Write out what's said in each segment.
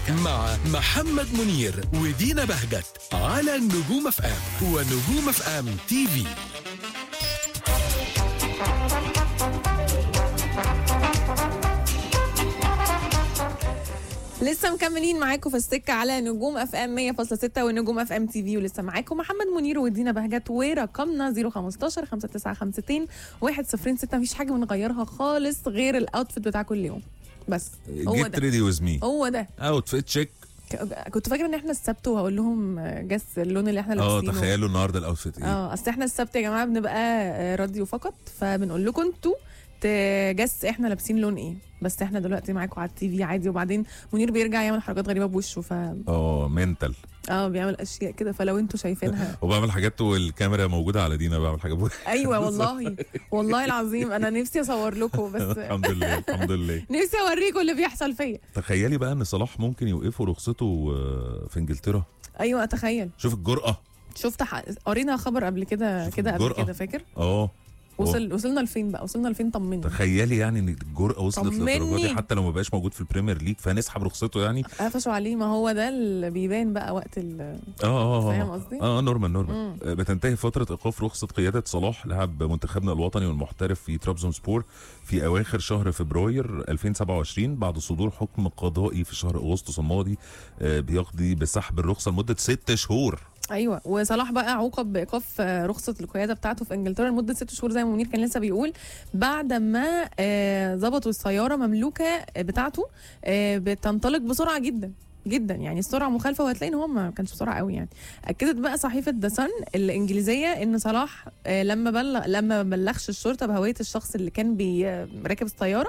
مع محمد منير ودينا بهجت على نجوم اف ام ونجوم اف ام تي في. لسه مكملين معاكم في السكه على نجوم اف ام 100.6 ونجوم اف ام تي في، ولسه معاكم محمد منير ودينا بهجت، ورقمنا 015 5952 106. مفيش حاجه بنغيرها خالص غير الاوتفيت بتاع كل يوم، بس هو جيت ريدي ويز مي، هو ده اوتفيت تشيك. كنت فاكره ان احنا السبت وهقول لهم جس اللون اللي احنا لابسينه. تخيلوا النهارده الاوتفيت ايه. اصل احنا السبت يا جماعه بنبقى راديو فقط، فبنقول لكم انتوا تجس احنا لابسين لون ايه، بس احنا دلوقتي معاكم على التي في عادي. وبعدين منير بيرجع يعمل حركات غريبه بوشه، منتل بيعمل اشياء كده، فلو انتوا شايفينها وبعمل حاجات والكاميرا موجوده على دينا، بعمل حاجات ايوه والله العظيم انا نفسي اصور لكم، بس الحمد لله نفسي اوريكم اللي بيحصل فيا. تخيلي بقى ان صلاح ممكن يوقفوا رخصته في انجلترا. ايوه اتخيل. شوف الجرأة. شفت قرينا خبر قبل كده قبل كده فاكر. وصلنا لفين بقى؟ وصلنا لفين؟ طمني. تخيلي يعني ان الجرأة وصلت للدرجه دي، حتى لو ما بقاش موجود في البريمير ليج فنسحب رخصته يعني. قفشوا عليه، ما هو ده اللي بيبان بقى وقت فاهم قصدي؟ نورمان بتنتهي فترة ايقاف رخصة قيادة صلاح لاعب منتخبنا الوطني والمحترف في ترابزونسبور في اواخر شهر فبراير 2027 بعد صدور حكم قضائي في شهر اغسطس الماضي بيقضي بسحب الرخصة لمدة 6 شهور. ايوه، وصلاح بقى عوقب بايقاف رخصه القياده بتاعته في انجلترا لمده 6 شهور زي ما منير كان لسه بيقول، بعد ما ظبطوا السياره مملوكه بتاعته بتنطلق بسرعه جدا جدا، يعني السرعه مخالفه، وهتلاقي ان هو ما كانش بسرعه قوي يعني. اكدت بقى صحيفه ذا سان الانجليزيه ان صلاح لما ما بلغش الشرطه بهويه الشخص اللي كان راكب السياره،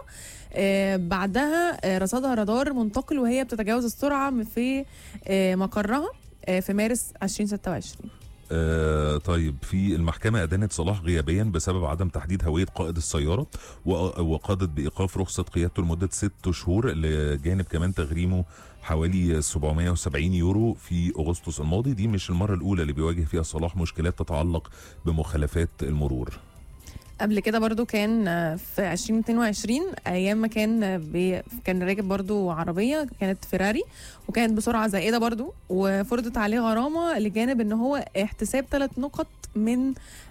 بعدها رصدها رادار منتقل وهي بتتجاوز السرعه في مقرها في مارس 2026. طيب، في المحكمة أدانت صلاح غيابيا بسبب عدم تحديد هوية قائد السيارة، وقضت بإيقاف رخصة قيادته لمدة 6 شهور لجانب كمان تغريمه حوالي 770 يورو في أغسطس الماضي. دي مش المرة الأولى اللي بيواجه فيها صلاح مشكلات تتعلق بمخالفات المرور. قبل كده برضو كان في 2022 ايام ما كان راكب برضو عربيه كانت فيراري، وكانت بسرعه زائده برضو، وفرضت عليه غرامه لجانب ان هو احتساب 3 نقط من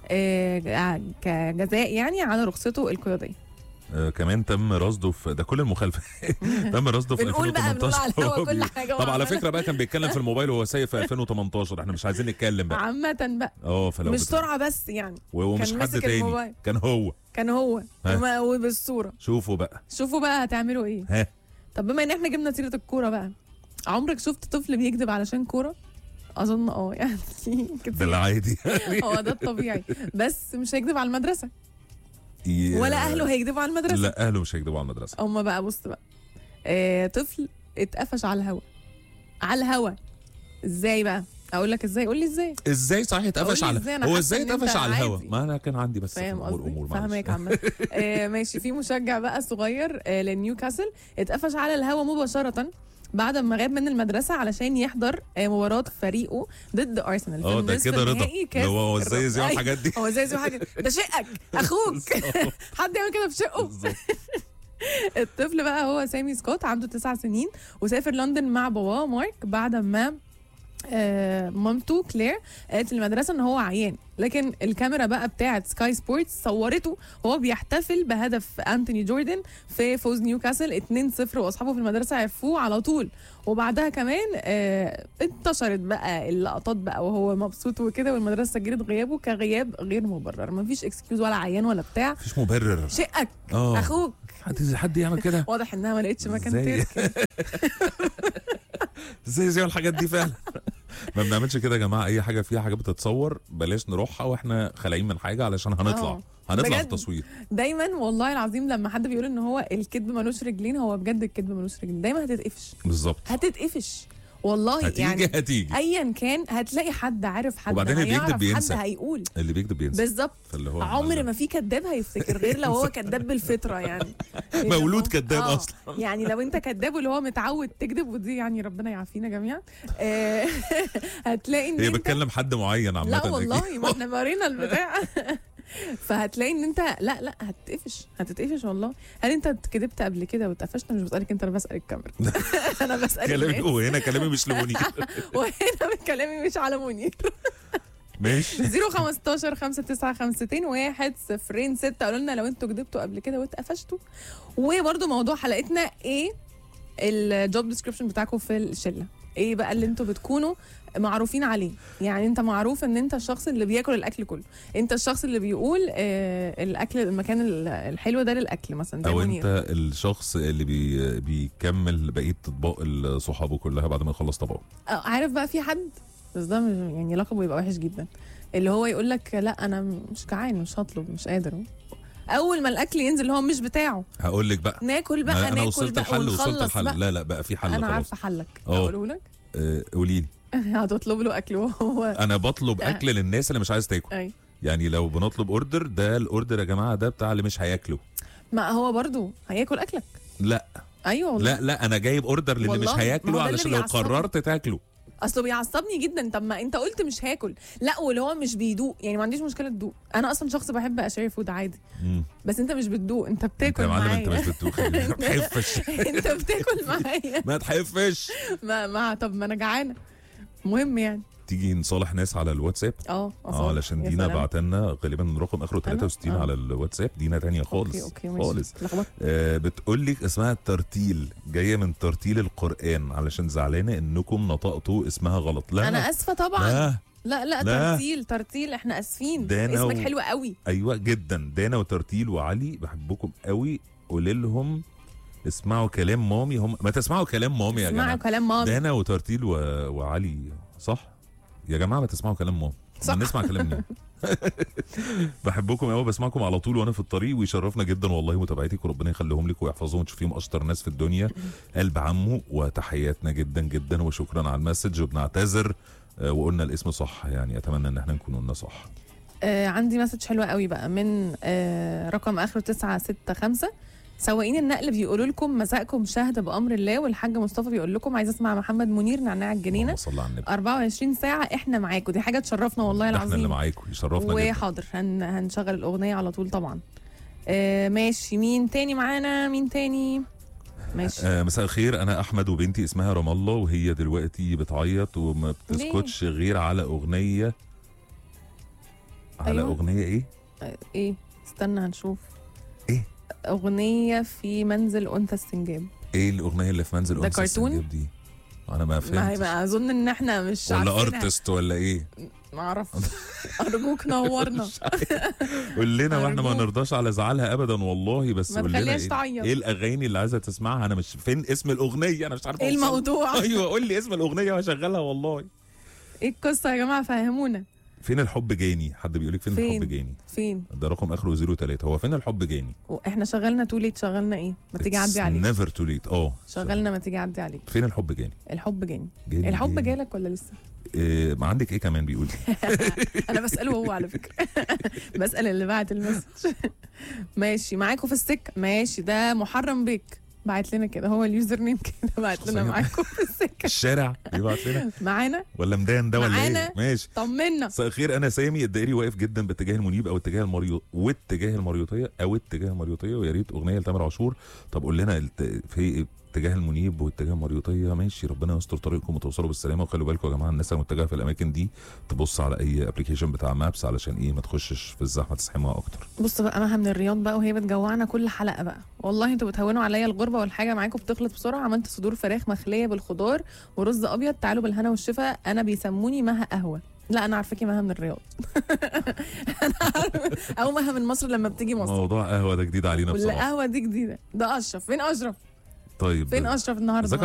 كجزاء يعني على رخصته القياديه. كمان تم رصده في ده كل المخالفات تم رصده في 2018. كل حاجه. طب على فكره بقى كان بيتكلم في الموبايل وهو سايق في 2018، احنا مش عايزين نتكلم بقى عامه بقى. فلو مش سرعه بس يعني، ومش حد تاني الموبايل. كان هو وبالصوره. شوفوا بقى هتعملوا ايه. طب بما ان احنا جبنا سيره الكوره بقى، عمرك شفت طفل بيكذب علشان كوره؟ اظن يعني ده العادي هو ده الطبيعي، بس مش هيكذب على المدرسه ولا اهله هيكذبوا على المدرسه. لا، اهله مش هيكذبوا على المدرسه. هما بقى بص بقى، طفل اتقفش على الهوا. ازاي بقى؟ اقول لك ازاي؟ قول لي ازاي صحيح اتقفش هو ازاي اتقفش على الهوا؟ ما انا كان عندي بس فاهم قصدي، فاهمك عامه. ماشي. في مشجع بقى صغير لنيوكاسل اتقفش على الهوا مباشره بعد ما غاب من المدرسه علشان يحضر مباراه فريقه ضد ارسنال. ده كده رضا. هو ازاي يذيع الحاجات دي؟ هو ازاي يذيع حاجه؟ ده شقك اخوك حد يعمل كده في شقه؟ الطفل بقى هو سامي سكوت، عنده 9 سنين، وسافر لندن مع باباه مارك بعد ما مامته كلير قالت للمدرسه ان هو عيان، لكن الكاميرا بقى بتاعت سكاي سبورتس صورته وهو بيحتفل بهدف انتوني جوردن في فوز نيوكاسل 2-0، واصحابه في المدرسه عرفوه على طول. وبعدها كمان انتشرت بقى اللقطات بقى وهو مبسوط وكده، والمدرسه سجلت غيابه كغياب غير مبرر. مفيش اكسكيوز ولا عيان ولا بتاع، مفيش مبرر. شقك اخوك. حد يعمل كده؟ واضح انها ما لقيتش مكان تركي. ازاي زي الحاجات دي فعلا. ما بنعملش كده يا جماعه، اي حاجه فيها حاجه بتتصور بلاش نروحها واحنا خلايين من حاجه، علشان هنطلع في التصوير. دايما والله العظيم لما حد بيقول ان هو الكذب ملوش رجلين، هو بجد الكذب ملوش رجلين، دايما هتتقفش. بالظبط، هتتقفش والله. هتيجي ايا كان هتلاقي حد عارف حد، وبعدين اللي بيكذب بينسى، حد هيقول اللي بيكذب بينسى بالظبط. عمر ما في كذاب هيفتكر غير لو هو كذاب بالفطره يعني مولود كذاب اصلا. يعني لو انت كذاب اللي هو متعود تكذب، ودي يعني ربنا يعافينا جميعا، هتلاقي ان هي بتكلم حد معين عامه. لا والله ما احنا قرينا البتاع فهتلاقي ان انت لا هتتقفش والله. هل انت كدبت قبل كده واتقفشت؟ مش بسالك انت، انا بسال الكاميرا. انا بسال كلامي وهنا كلامي مش لمنير. وهنا كلامي مش على منير. ماشي. 015 5952 106. قولوا لنا لو انتوا كدبتوا قبل كده واتقفشتوا. وبرده موضوع حلقتنا ايه الجوب ديسكريبشن بتاعكم في الشله؟ ايه بقى اللي انتوا بتكونوا معروفين عليه؟ يعني انت معروف ان انت الشخص اللي بياكل الاكل كله، انت الشخص اللي بيقول الاكل المكان الحلو ده للاكل مثلا، او انت الشخص اللي بيكمل بقيه اطباق صحابه كلها بعد ما يخلص طبقه. عارف بقى في حد بس ده يعني لقبه يبقى وحش جدا، اللي هو يقول لك لا انا مش جعان، مش هطلب، مش قادر. اول ما الاكل ينزل اللي هو مش بتاعه، هقول لك بقى ناكل بقى، انا وصلت الحل، وصلت الحل. لا بقى في حل. انا عارفه حلك، اقوله لك. قولي لي. هتطلب له اكل وهو انا بطلب اكل للناس اللي مش عايز تاكل. يعني لو بنطلب اوردر، ده الاوردر يا جماعه ده بتاع اللي مش هياكله. ما هو برضو هياكل اكلك. لا ايوه والله. لا انا جايب اوردر للي مش هياكله علشان لو قررت تاكله. اصله بيعصبني جدا. طب ما انت قلت مش هاكل، لا واللي هو مش بيدوق. يعني ما عنديش مشكله تدوق، انا اصلا شخص بحب اشير فود عادي. بس انت مش بتدوق، انت بتاكل معايا. انت مش بتدوق. ما تحفش. انت بتاكل معايا. ما تحفش. طب ما انا جعانه. مهم يعني تيجي نصالح ناس على الواتساب. علشان دينا بعت لنا غالبا رقم اخره 63 على الواتساب. دينا تانية خالص. أوكي خالص. بتقول لك اسمها ترتيل، جايه من ترتيل القرآن، علشان زعلانه انكم نطقتوا اسمها غلط. لا انا اسفه طبعا. لا ترتيل احنا اسفين. اسمك حلو قوي. ايوه جدا. دانا وترتيل وعلي بحبكم قوي. قولي لهم اسمعوا كلام مامي. هم ما تسمعوا كلام مامي يا جماعه. اسمعوا كلام مامي. دانا وترتيل وعلي صح يا جماعه. ما تسمعوا كلام ماما، ما نسمع كلام مين. بحبكم قوي، بسمعكم على طول وانا في الطريق، ويشرفنا جدا والله متابعتك، وربنا يخليهم لك ويحفظهم وتشوفيهم اشطر ناس في الدنيا. قلب عمو، وتحياتنا جدا جدا وشكرا على المسج. وبنعتذر وقلنا الاسم صح، يعني اتمنى ان احنا نكون قلنا صح. عندي مسج حلوه قوي بقى من رقم اخره 965. سواقين النقل بيقولوا لكم مساءكم شهد بامر الله. والحاج مصطفى بيقول لكم عايز اسمع محمد منير نعناع الجنينه. 24 ساعه احنا معاكم. دي حاجه تشرفنا والله العظيم. احنا اللي معاكم، يشرفنا جدا. وحاضر هنشغل الاغنيه على طول طبعا. ماشي. مين تاني معانا؟ مين تاني؟ ماشي. مساء الخير، انا احمد وبنتي اسمها رام الله، وهي دلوقتي بتعيط وما بتسكتش غير على اغنيه. على اغنيه ايه استنى هنشوف. ايه اغنيه في منزل انثى السنجاب. ايه الاغنيه اللي في منزل انثى السنجاب دي؟ انا ما فهمتش. ما اظن ان احنا مش ولا ارتست ولا ايه؟ ما اعرفش. ارجوك نورنا. قول لنا واحنا ما نرضاش على زعلها ابدا والله. بس قول لنا ايه الاغاني اللي عايزه تسمعها. انا مش فين اسم الاغنيه، انا مش عارف ايه الموضوع. ايوه قول لي اسم الاغنيه وهشغلها والله. ايه القصه يا جماعه؟ فهمونا. فين الحب جاني؟ حد بيقول لك فين الحب جاني؟ فين ده رقم اخره 03. هو فين الحب جاني؟ احنا شغلنا توليت. شغلنا ايه؟ ما تيجي عدي عليك. نيفر توليت. شغلنا ما تيجي عدي عليك. فين الحب جاني؟ الحب جاني. الحب جالك ولا لسه؟ ما عندك ايه كمان بيقول؟ انا بساله هو على فكره. بسال اللي بعت المسج. ماشي معاكم في السكه. ماشي. ده محرم بيك بعت لنا كده، هو اليوزر نيم كده بعت لنا معاكم في السكه. الشارع بيبعت لنا معانا ولا مدان ده ولا ايه؟ ماشي. طمنا. مساء الخير، انا سامي الدائري واقف جدا باتجاه المنيب او اتجاه المريوطيه ويا ريت اغنيه لتامر عاشور. طب قول لنا في اتجاه المنيب واتجاه المريوطيه. ماشي، ربنا يستر طريقكم وتوصلوا بالسلامه. وخلوا بالكم يا جماعه الناس المتجهه في الاماكن دي تبص على اي ابلكيشن بتاع مابس علشان ايه ما تخشش في الزحمه تسحمها اكتر. بص بقى، مها من الرياض بقى وهي بتجوعنا كل حلقه بقى. والله انتوا بتهونوا عليا الغربه والحاجه معاكم بتخلص بسرعه. عملت صدور فراخ مخليه بالخضار ورز ابيض. تعالوا بالهنا والشفا. انا بيسموني مها قهوه. لا انا عارفاكي مها من الرياض. انا عارفه. او مها من مصر لما بتيجي مصر. موضوع قهوه ده جديد علينا بصراحه. والقهوه دي جديده. ده اشرف. فين اشرف؟ طيب فين اشرف النهارده؟